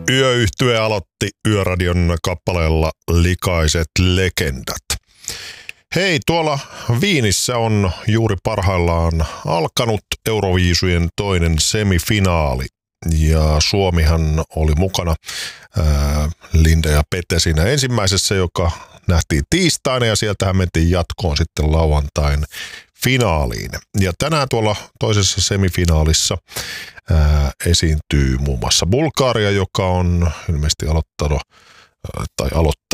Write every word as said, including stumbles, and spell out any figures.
Yöyhtye aloitti Yöradion kappaleella Likaiset legendat. Hei, tuolla Viinissä on juuri parhaillaan alkanut Euroviisujen toinen semifinaali. Ja Suomihan oli mukana ää, Linda ja Pete siinä ensimmäisessä, joka nähtiin tiistaina, ja sieltähän mentiin jatkoon sitten lauantain finaaliin. Ja tänään tuolla toisessa semifinaalissa ää, esiintyy muun muassa Bulgaria, joka on ilmeisesti aloittanut tai aloittaa